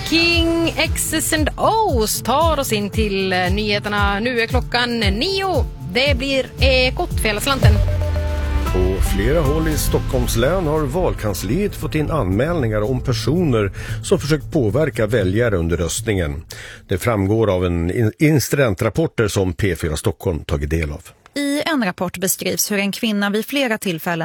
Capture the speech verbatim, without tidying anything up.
King X's and O's tar oss in till nyheterna. Nu är klockan nio. Det blir Ekot för hela slanten. På flera håll i Stockholms län har valkansliet fått in anmälningar om personer som försökt påverka väljare under röstningen. Det framgår av en incidentrapporter som P fyra Stockholm tagit del av. I en rapport beskrivs hur en kvinna vid flera tillfällen